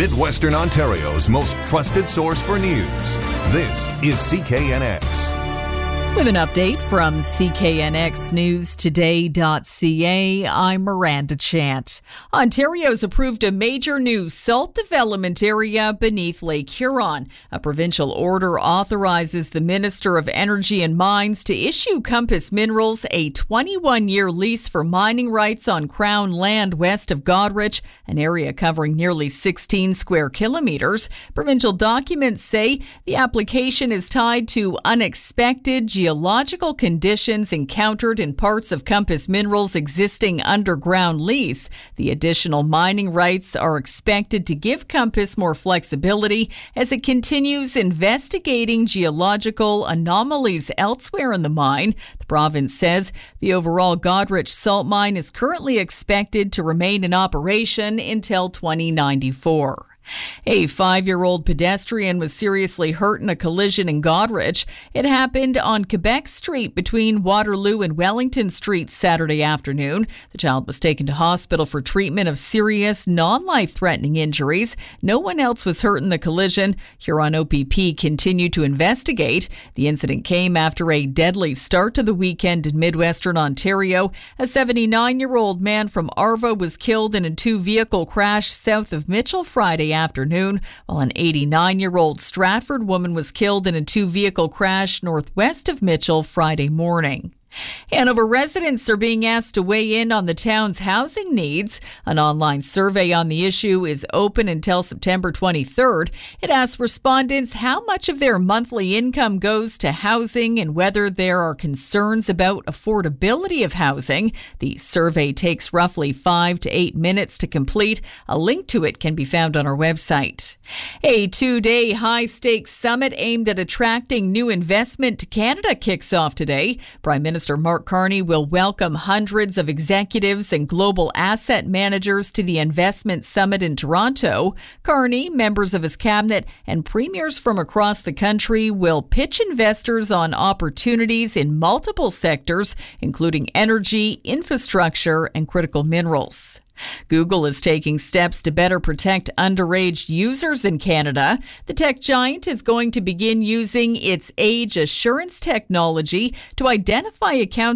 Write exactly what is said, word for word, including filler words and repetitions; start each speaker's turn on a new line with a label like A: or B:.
A: Midwestern Ontario's most trusted source for news. This is C K N X.
B: With an update from C K N X News Today dot C A, I'm Miranda Chant. Ontario's approved a major new salt development area beneath Lake Huron. A provincial order authorizes the Minister of Energy and Mines to issue Compass Minerals a twenty-one year lease for mining rights on Crown land west of Goderich, an area covering nearly sixteen square kilometres. Provincial documents say the application is tied to unexpected geological conditions encountered in parts of Compass Minerals' existing underground lease. The additional mining rights are expected to give Compass more flexibility as it continues investigating geological anomalies elsewhere in the mine. The province says the overall Goderich salt mine is currently expected to remain in operation until twenty ninety-four. A five-year-old pedestrian was seriously hurt in a collision in Goderich. It happened on Quebec Street between Waterloo and Wellington Streets Saturday afternoon. The child was taken to hospital for treatment of serious, non-life-threatening injuries. No one else was hurt in the collision. Huron O P P continued to investigate. The incident came after a deadly start to the weekend in Midwestern Ontario. A seventy-nine-year-old man from Arva was killed in a two-vehicle crash south of Mitchell Friday afternoon, while an eighty-nine-year-old Stratford woman was killed in a two-vehicle crash northwest of Mitchell Friday morning. Hanover residents are being asked to weigh in on the town's housing needs. An online survey on the issue is open until September twenty-third. It asks respondents how much of their monthly income goes to housing and whether there are concerns about affordability of housing. The survey takes roughly five to eight minutes to complete. A link to it can be found on our website. A two-day high-stakes summit aimed at attracting new investment to Canada kicks off today. Prime Minister Mark Carney will welcome hundreds of executives and global asset managers to the Investment Summit in Toronto. Carney, members of his cabinet, and premiers from across the country will pitch investors on opportunities in multiple sectors, including energy, infrastructure, and critical minerals. Google is taking steps to better protect underage users in Canada. The tech giant is going to begin using its age assurance technology to identify accounts